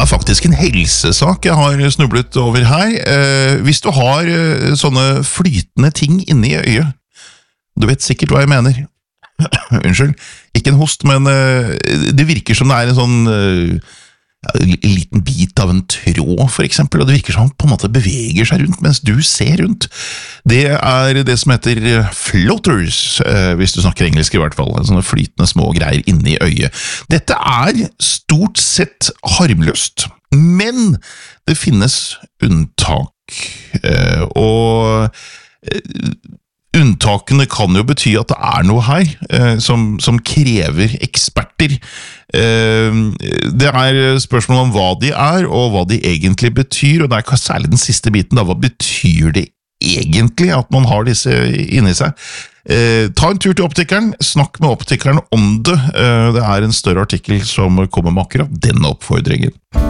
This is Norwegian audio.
faktisk en helsesak jeg har snublet over her. Hvis du har sånne flytende ting inne i øyet, du vet sikkert hva jeg mener. Unnskyld, ikke en host, men det virker som det er en sånn liten bit av en tråd, for eksempel, og det virker som han på en måte beveger seg rundt mens du ser rundt. Det er det som heter floaters, hvis du snakker engelsk i hvert fall, sånne flytende små greier inne i øyet. Dette er stort sett harmløst, men det finnes unntak, og unntakene kan jo bety at det er noe her som krever eksperter. Det er spørsmål om hva de er, og hva de egentlig betyr, og det er særlig den siste biten da, hva betyr det egentlig at man har disse inni seg? Ta en tur til optikeren, snakk med optikeren om det. Det er en større artikkel som kommer med akkurat denne oppfordringen.